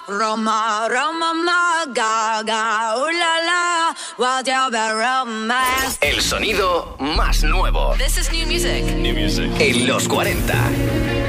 Roma, Roma, ma, gaga, la la, what you be romance. El sonido más nuevo. This is new music. En los 40.